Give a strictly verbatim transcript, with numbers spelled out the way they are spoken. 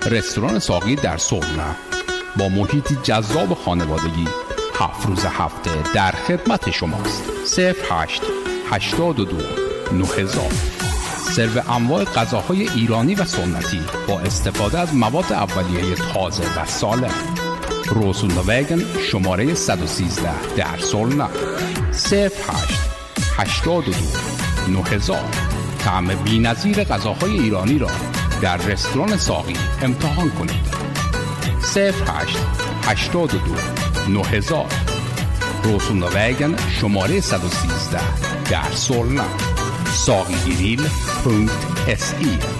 رستوران ساقی در سرنا با محیطی جذاب خانوادگی هفت روز هفته در خدمت شماست. صفر هشت هشتاد و دو نه هزار. سرو انواع غذاهای ایرانی و سنتی با استفاده از مواد اولیه تازه و سالم. روسون وگن شماره صد و سیزده در سرنا. صفر هشت هشتاد و دو نه هزار. طعم بی‌نظیر غذاهای ایرانی را در رستوران ساقی امتحان کنید. صفر هشت هشتاد و دو نه هزار. روسون وگن شماره صد و سیزده در سرنا. ساقی گریل پونکت اس ای